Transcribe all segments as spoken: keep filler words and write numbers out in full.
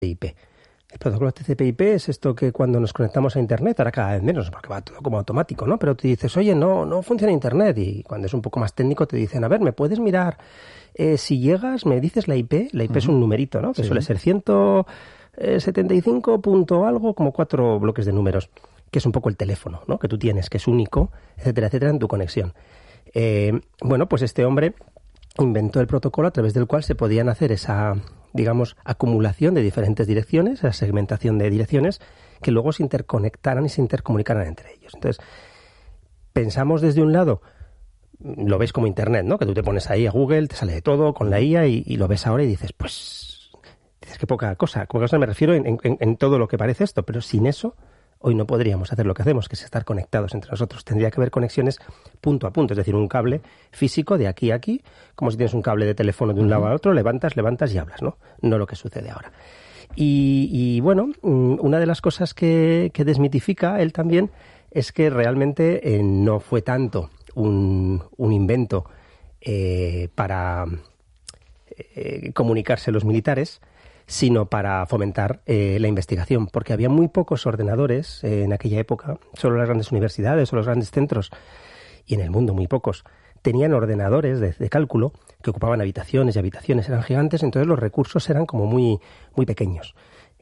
I P. El protocolo T C P I P es esto que cuando nos conectamos a Internet, ahora cada vez menos, porque va todo como automático, ¿no? Pero tú dices, oye, no, no funciona Internet. Y cuando es un poco más técnico te dicen, a ver, ¿me puedes mirar? Eh, si llegas, me dices la I P. La I P uh-huh. es un numerito, ¿no? Que sí. suele ser ciento setenta y cinco punto algo, como cuatro bloques de números, que es un poco el teléfono, ¿no? Que tú tienes, que es único, etcétera, etcétera, en tu conexión. Eh, bueno, pues este hombre inventó el protocolo a través del cual se podían hacer esa, digamos, acumulación de diferentes direcciones, esa segmentación de direcciones, que luego se interconectaran y se intercomunicaran entre ellos. Entonces, pensamos desde un lado, lo ves como Internet, ¿no? Que tú te pones ahí a Google, te sale de todo con la I A y, y lo ves ahora y dices, pues, dices que poca cosa. Poca cosa me refiero en, en, en todo lo que parece esto, pero sin eso hoy no podríamos hacer lo que hacemos, que es estar conectados entre nosotros. Tendría que haber conexiones punto a punto, es decir, un cable físico de aquí a aquí, como si tienes un cable de teléfono de un lado a otro, levantas, levantas y hablas, ¿no? No lo que sucede ahora. Y, y bueno, una de las cosas que, que desmitifica él también es que realmente eh, no fue tanto un, un invento eh, para eh, comunicarse los militares, sino para fomentar eh, la investigación, porque había muy pocos ordenadores eh, en aquella época, solo las grandes universidades o los grandes centros, y en el mundo muy pocos, tenían ordenadores de, de cálculo que ocupaban habitaciones y habitaciones, eran gigantes, entonces los recursos eran como muy, muy pequeños.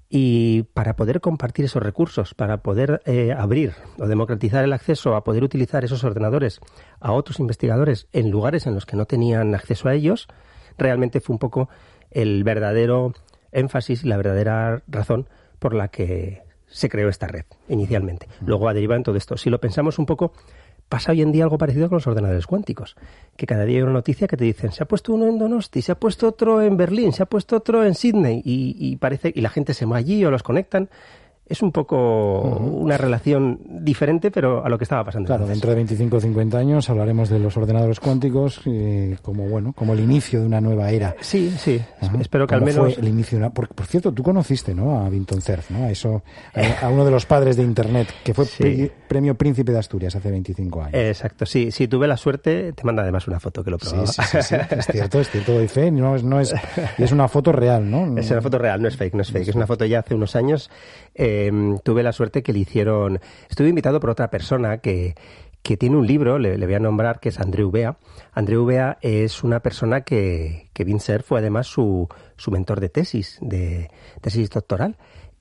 Y para poder compartir esos recursos, para poder eh, abrir o democratizar el acceso a poder utilizar esos ordenadores a otros investigadores en lugares en los que no tenían acceso a ellos, realmente fue un poco el verdadero énfasis y la verdadera razón por la que se creó esta red inicialmente. Luego ha derivado en todo esto. Si lo pensamos un poco, pasa hoy en día algo parecido con los ordenadores cuánticos, que cada día hay una noticia que te dicen, se ha puesto uno en Donosti, se ha puesto otro en Berlín, se ha puesto otro en Sydney, y, y parece y la gente se va allí o los conectan. Es un poco uh-huh. una relación diferente, pero a lo que estaba pasando. Claro, entonces. Dentro de veinticinco o cincuenta años hablaremos de los ordenadores cuánticos eh, como bueno, como el inicio de una nueva era. Sí, sí. Ajá. Espero que al menos fue el inicio de una... por, por cierto, tú conociste, ¿no? A Vinton Cerf, ¿no? A eso, a, a uno de los padres de Internet, que fue sí. pri, premio Príncipe de Asturias hace veinticinco años. Exacto, sí. Sí, tuve la suerte, te manda además una foto que lo probaba. Sí, sí, sí, sí. Es cierto, es cierto, doy fe. No es, no es, y es una foto real, ¿no? Es una foto real, no es fake, no es fake. Es una foto ya hace unos años. Eh, tuve la suerte que le hicieron... Estuve invitado por otra persona que, que tiene un libro, le, le voy a nombrar, que es Andreu Bea. Andreu Bea es una persona que, que Vint Cerf fue además su, su mentor de tesis, de tesis doctoral.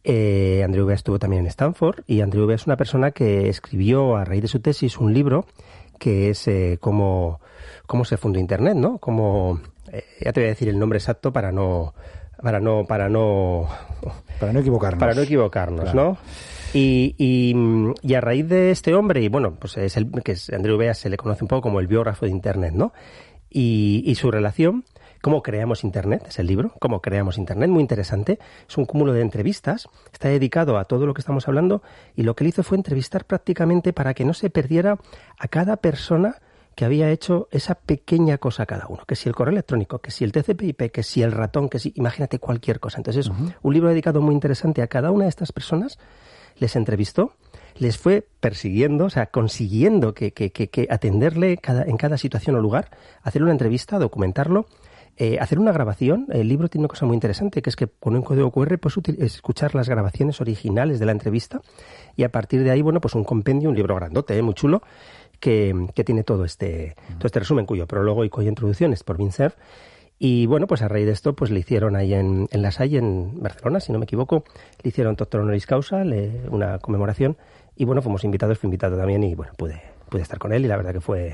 Eh, Andreu Bea estuvo también en Stanford y Andreu Bea es una persona que escribió a raíz de su tesis un libro que es eh, cómo, cómo se fundó Internet, ¿no? Cómo, eh, ya te voy a decir el nombre exacto para no... para no para no para no equivocarnos para no equivocarnos claro. ¿no? Y, y, y a raíz de este hombre, y bueno, pues es el que es Andreu Bea, se le conoce un poco como el biógrafo de Internet, ¿no? Y, y su relación, cómo creamos Internet, es el libro, cómo creamos Internet, muy interesante, es un cúmulo de entrevistas, está dedicado a todo lo que estamos hablando, y lo que él hizo fue entrevistar prácticamente para que no se perdiera a cada persona que había hecho esa pequeña cosa cada uno, que si el correo electrónico, que si el T C P I P, que si el ratón, que si, imagínate cualquier cosa. Entonces es uh-huh. un libro dedicado muy interesante a cada una de estas personas, les entrevistó, les fue persiguiendo, o sea, consiguiendo que, que, que, que atenderle cada, en cada situación o lugar, hacer una entrevista, documentarlo, eh, hacer una grabación. El libro tiene una cosa muy interesante, que es que con un código cu erre puedes util- escuchar las grabaciones originales de la entrevista y a partir de ahí, bueno, pues un compendio, un libro grandote, ¿eh? Muy chulo, que, que tiene todo este, todo este resumen, cuyo prólogo y cuya introducción es por Vint Cerf. Y bueno, pues a raíz de esto, pues le hicieron ahí en, en La Salle, en Barcelona, si no me equivoco, le hicieron doctor honoris causa, le, una conmemoración, y bueno, fuimos invitados, fui invitado también, y bueno, pude, pude estar con él, y la verdad que fue...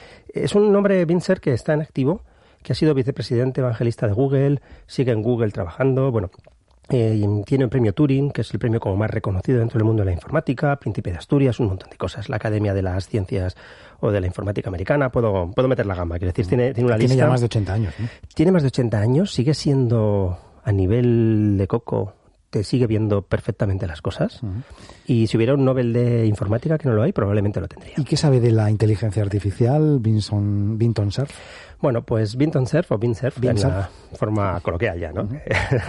Es un hombre, Vint Cerf, que está en activo, que ha sido vicepresidente evangelista de Google, sigue en Google trabajando, bueno... Eh, tiene el premio Turing, que es el premio como más reconocido dentro del mundo de la informática, Príncipe de Asturias, un montón de cosas, la Academia de las Ciencias o de la Informática Americana, puedo, puedo meter la gama, quiero decir, tiene, tiene una tiene lista... Tiene ya más de ochenta años, ¿no? Tiene más de ochenta años, sigue siendo a nivel de coco, te sigue viendo perfectamente las cosas, uh-huh. y si hubiera un Nobel de Informática, que no lo hay, probablemente lo tendría. ¿Y qué sabe de la inteligencia artificial, Vinson, Vinton Cerf? Bueno, pues Vinton Cerf o Vint Cerf, en la forma coloquial ya, ¿no? Uh-huh.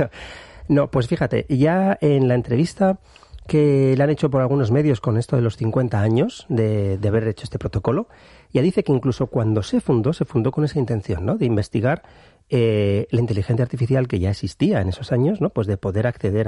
No, pues fíjate, ya en la entrevista que le han hecho por algunos medios con esto de los cincuenta años de, de haber hecho este protocolo, ya dice que incluso cuando se fundó, se fundó con esa intención, ¿no? De investigar eh, la inteligencia artificial que ya existía en esos años, ¿no? Pues de poder acceder